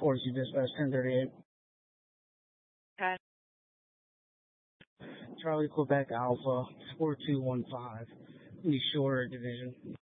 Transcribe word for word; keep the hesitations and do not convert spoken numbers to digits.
forty-two dispatch, ten thirty-eight. Okay. Charlie, Quebec Alpha, four two one five. East Shore Division.